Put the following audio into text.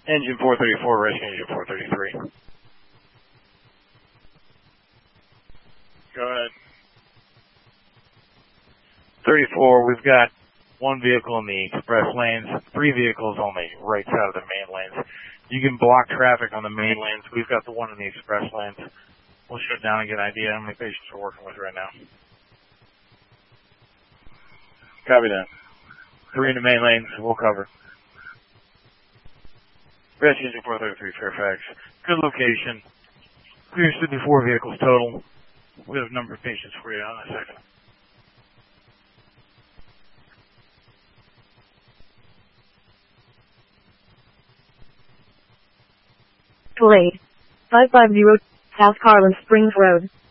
Engine 434, rescue engine 433. Go ahead. 34, we've got one vehicle in the express lanes, 3 vehicles on the right side of the main lanes. You can block traffic on the main lanes. We've got the one in the express lanes. We'll shut down and get an idea how many patients we're working with right now. Copy that. 3 in the main lanes, we'll cover. Rescue engine 433, Fairfax. Good location. Clear 54 vehicles total. We have a number of patients for you in a second. Delayed. 550 South Carlin Springs Road.